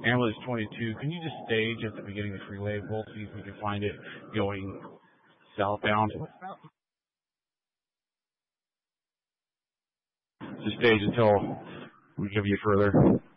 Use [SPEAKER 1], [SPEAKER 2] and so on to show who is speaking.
[SPEAKER 1] Ambulance 22, can you just stage at the beginning of the freeway? We'll see if we can find it going southbound. Just stage until we give you further.